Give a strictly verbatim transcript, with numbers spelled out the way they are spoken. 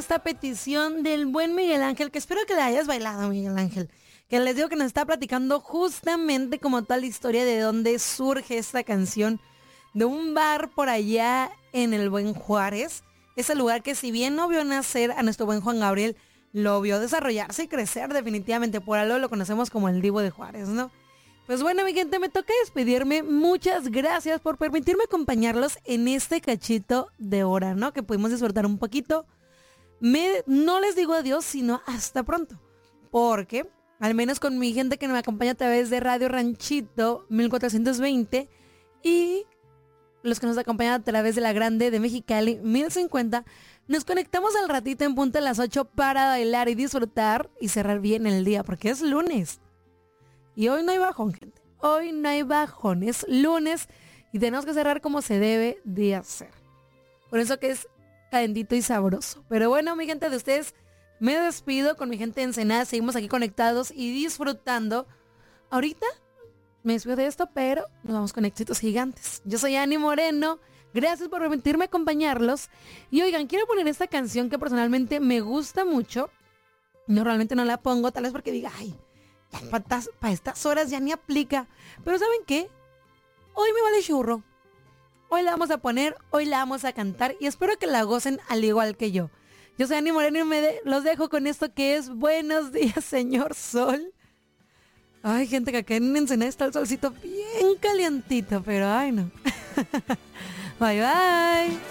esta petición del buen Miguel Ángel, que espero que la hayas bailado, Miguel Ángel. Que les digo que nos está platicando justamente como tal historia de dónde surge esta canción. De un bar por allá en el Buen Juárez. Ese lugar que si bien no vio nacer a nuestro buen Juan Gabriel, lo vio desarrollarse y crecer definitivamente. Por algo lo conocemos como el Divo de Juárez, ¿no? Pues bueno, mi gente, me toca despedirme. Muchas gracias por permitirme acompañarlos en este cachito de hora, ¿no? Que pudimos disfrutar un poquito. Me, no les digo adiós, sino hasta pronto. Porque, al menos con mi gente que me acompaña a través de Radio Ranchito mil cuatrocientos veinte y los que nos acompañan a través de la Grande de Mexicali mil cincuenta, nos conectamos al ratito en punto a las ocho para bailar y disfrutar y cerrar bien el día, porque es lunes. Y hoy no hay bajón, gente. Hoy no hay bajón. Es lunes y tenemos que cerrar como se debe de hacer. Por eso que es calentito y sabroso. Pero bueno, mi gente, de ustedes me despido con mi gente de Ensenada. Seguimos aquí conectados y disfrutando. Ahorita me despido de esto, pero nos vamos con éxitos gigantes. Yo soy Ani Moreno. Gracias por permitirme acompañarlos. Y oigan, quiero poner esta canción que personalmente me gusta mucho. Normalmente no la pongo, tal vez porque diga, ay, ya para estas, para estas horas ya ni aplica. Pero ¿saben qué? Hoy me vale churro. Hoy la vamos a poner, hoy la vamos a cantar y espero que la gocen al igual que yo. Yo soy Ani Moreno y me de, los dejo con esto que es Buenos días, señor sol. Ay, gente, que acá en Ensenada está el solcito bien calientito, pero ay no. Bye, bye.